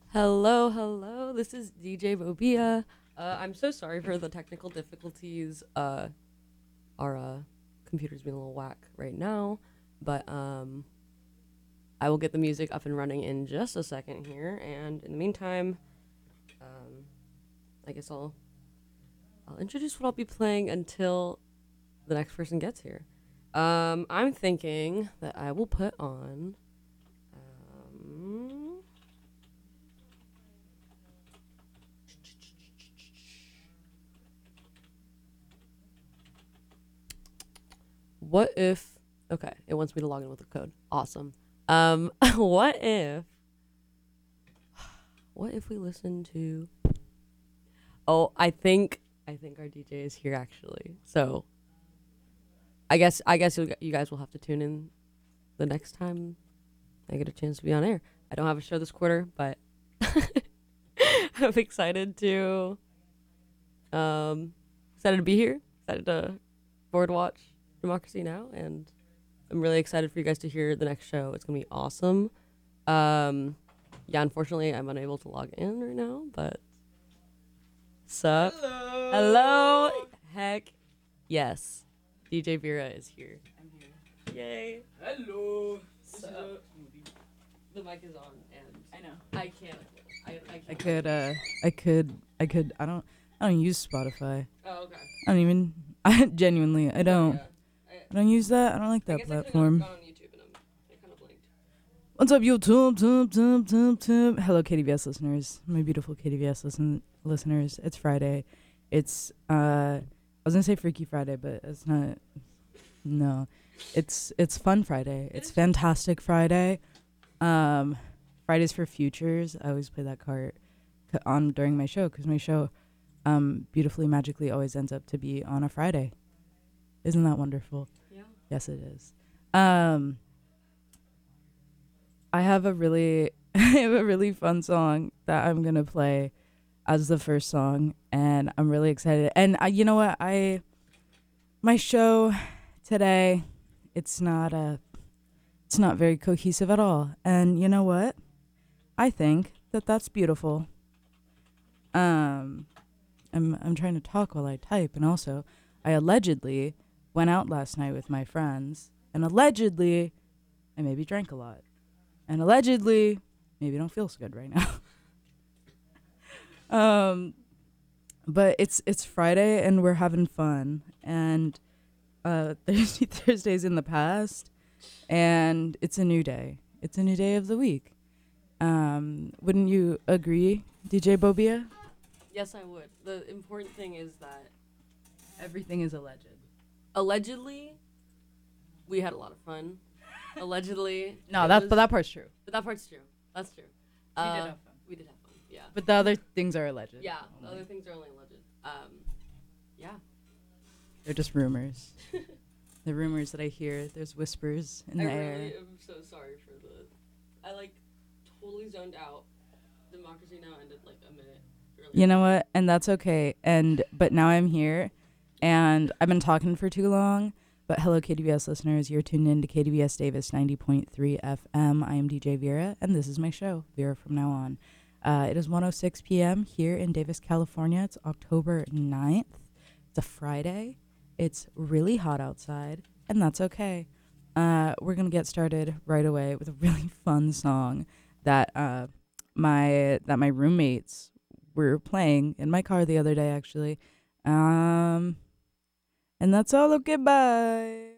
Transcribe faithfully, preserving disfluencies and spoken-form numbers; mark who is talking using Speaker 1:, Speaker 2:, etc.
Speaker 1: Hello, hello. This is D J Bobia. Uh, I'm so sorry for the technical difficulties. Uh, our uh, computer's being a little whack right now, but um, I will get the music up and running in just a second here. And in the meantime, um, I guess I'll I'll introduce what I'll be playing until the next person gets here. Um, I'm thinking that I will put on. Um, what if okay, it wants me to log in with a code. Awesome. Um what if what if we listen to Oh, I think I think our D J is here actually. So, I guess I guess you you guys will have to tune in the next time I get a chance to be on air. I don't have a show this quarter, but I'm excited to um excited to be here. Excited to board watch Democracy Now! And I'm really excited for you guys to hear the next show. It's gonna be awesome. Um, yeah, unfortunately, I'm unable to log in right now, but sup?
Speaker 2: Hello.
Speaker 1: Hello. Heck, yes. D J Vera is here.
Speaker 2: I'm here.
Speaker 1: Yay.
Speaker 2: Hello. This
Speaker 1: So-
Speaker 2: is a movie.
Speaker 1: The mic is on, and
Speaker 2: I know.
Speaker 1: I can't. I, I, can't
Speaker 3: I could, uh, I could, I could. I don't, I don't use Spotify.
Speaker 1: Oh, okay.
Speaker 3: I don't even. I genuinely, I don't.
Speaker 1: Yeah.
Speaker 3: I don't use that. I don't like
Speaker 1: I
Speaker 3: that
Speaker 1: guess I could've
Speaker 3: platform.
Speaker 1: gone on YouTube and I'm, I kind of blinked.
Speaker 3: What's up, YouTube? Tube, tube, tube, tube. Hello, K D V S listeners. My beautiful K D V S listen listeners. It's Friday. It's uh, I was gonna say Freaky Friday, but it's not. No, it's it's Fun Friday. It's Fantastic Friday. Um, Fridays for Futures. I always play that card c- on during my show because my show, um, beautifully magically always ends up to be on a Friday. Isn't that wonderful?
Speaker 1: Yeah.
Speaker 3: Yes, it is. Um, I have a really, I have a really fun song that I'm gonna play as the first song, and I'm really excited. And I, you know what, I, my show today, it's not a, it's not very cohesive at all. And you know what, I think that that's beautiful. Um, I'm I'm trying to talk while I type, and also, I allegedly went out last night with my friends, and allegedly, I maybe drank a lot. And allegedly, maybe don't feel so good right now. um, but it's it's Friday and we're having fun. And uh, Thursday Thursday's in the past, and it's a new day. It's a new day of the week. Um, wouldn't you agree, D J Bobia?
Speaker 1: Yes, I would. The important thing is that
Speaker 3: Everything is alleged.
Speaker 1: allegedly, we had a lot of fun. Allegedly.
Speaker 3: No,
Speaker 1: it
Speaker 3: that
Speaker 1: was-
Speaker 3: but that part's true.
Speaker 1: But that part's true. That's true.
Speaker 3: We did
Speaker 1: Uh,
Speaker 3: have fun.
Speaker 1: We did have fun. Yeah.
Speaker 3: But the other things are alleged.
Speaker 1: Yeah. The
Speaker 3: only.
Speaker 1: other things are only alleged. Um, yeah.
Speaker 3: They're just rumors. The rumors that I hear. There's whispers in
Speaker 1: I
Speaker 3: the
Speaker 1: really
Speaker 3: air.
Speaker 1: am so sorry for the. I like totally zoned out. Democracy Now! Ended like a minute earlier.
Speaker 3: You know what? And that's okay. And but now I'm here, and I've been talking for too long. But hello, K D V S listeners. You're tuned in to K D V S Davis ninety point three F M. I am D J Vera, and this is my show, Vera from now on. Uh, it is one oh six p.m. here in Davis, California. It's October ninth. It's a Friday. It's really hot outside, and that's okay. Uh, we're going to get started right away with a really fun song that uh, my that my roommates were playing in my car the other day, actually. Um, and that's all. Okay, bye.